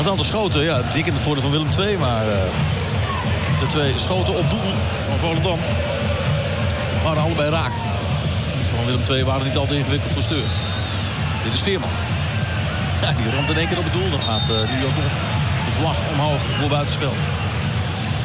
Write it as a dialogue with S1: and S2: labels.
S1: Het aantal schoten, ja, dik in het voordeel van Willem II. Maar de 2 schoten op doel van Volendam waren allebei raak. Die van Willem II waren niet altijd ingewikkeld voor Steur. Dit is Veerman. Ja, die ramt in één keer op het doel. Dan gaat nu alsnog de vlag omhoog voor buitenspel.